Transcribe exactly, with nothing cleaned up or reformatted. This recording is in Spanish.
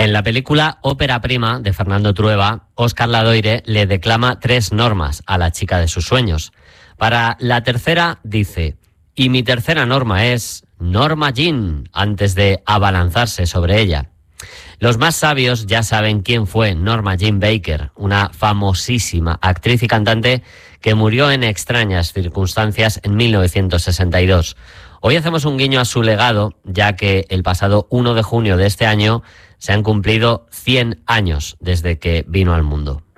En la película Ópera Prima de Fernando Trueba, Óscar Ladoire le declama tres normas a la chica de sus sueños. Para la tercera dice: y mi tercera norma es Norma Jean, antes de abalanzarse sobre ella. Los más sabios ya saben quién fue Norma Jean Baker, una famosísima actriz y cantante que murió en extrañas circunstancias en mil novecientos sesenta y dos. Hoy hacemos un guiño a su legado, ya que el pasado uno de junio de este año se han cumplido cien años desde que vino al mundo.